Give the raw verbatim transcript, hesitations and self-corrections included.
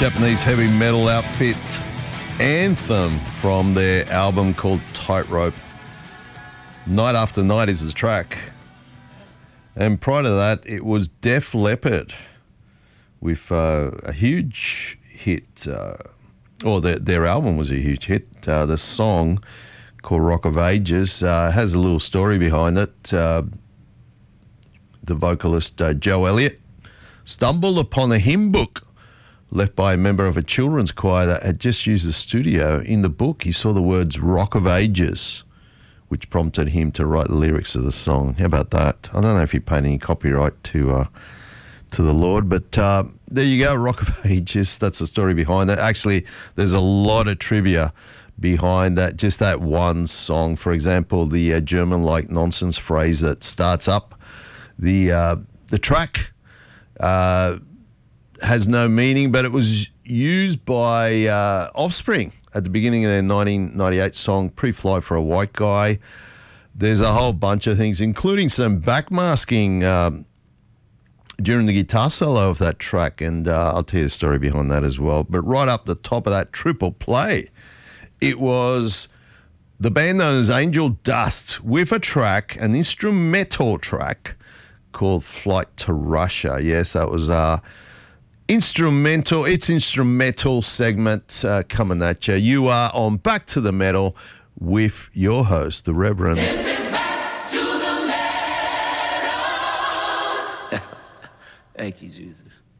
Japanese heavy metal outfit Anthem from their album called Tightrope. Night After Night is the track. And prior to that, it was Def Leppard with uh, a huge hit, uh, or their, their album was a huge hit. Uh, the song called Rock of Ages uh, has a little story behind it. Uh, the vocalist uh, Joe Elliott stumbled upon a hymn book left by a member of a children's choir that had just used the studio. In the book, he saw the words Rock of Ages, which prompted him to write the lyrics of the song. How about that? I don't know if he paid any copyright to uh, to the Lord, but uh, there you go, Rock of Ages. That's the story behind it. Actually, there's a lot of trivia behind that, just that one song. For example, the uh, German-like nonsense phrase that starts up the, uh, the track uh, has no meaning, but it was used by uh, Offspring at the beginning of their nineteen ninety-eight song, Pre-Fly for a White Guy. There's a whole bunch of things, including some backmasking um, during the guitar solo of that track, and uh, I'll tell you the story behind that as well. But right up the top of that triple play, it was the band known as Angel Dust with a track, an instrumental track called Flight to Russia. Yes, that was... Uh, Instrumental, it's instrumental segment uh, coming at you. You are on Back to the Metal with your host, the Reverend. This is Back to the Metal. Thank you, Jesus.